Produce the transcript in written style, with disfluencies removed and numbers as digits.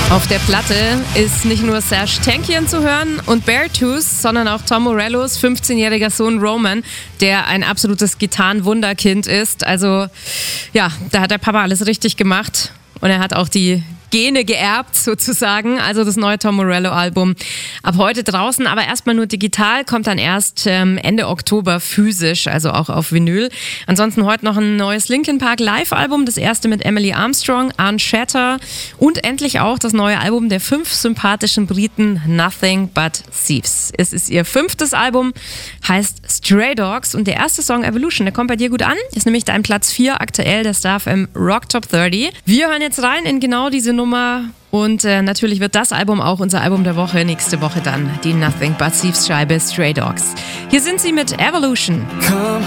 Auf der Platte ist nicht nur Serj Tankian zu hören und Beartooth, sondern auch Tom Morellos 15-jähriger Sohn Roman, der ein absolutes Gitarrenwunderkind ist. Also ja, da hat der Papa alles richtig gemacht und er hat auch die Gene geerbt sozusagen, also das neue Tom Morello-Album ab heute draußen, aber erstmal nur digital, kommt dann erst Ende Oktober physisch, also auch auf Vinyl. Ansonsten heute noch ein neues Linkin Park Live-Album, das erste mit Emily Armstrong, Arn Shatter und endlich auch das neue Album der 5 sympathischen Briten Nothing But Thieves. Es ist ihr 5. Album, heißt Stray Dogs und der erste Song Evolution, der kommt bei dir gut an, ist nämlich dein Platz 4 aktuell der Star FM Rock Top 30. Wir hören jetzt rein in genau diese Nummer und natürlich wird das Album auch unser Album der Woche. Nächste Woche dann die Nothing But Thieves Scheibe Stray Dogs. Hier sind sie mit Evolution. Come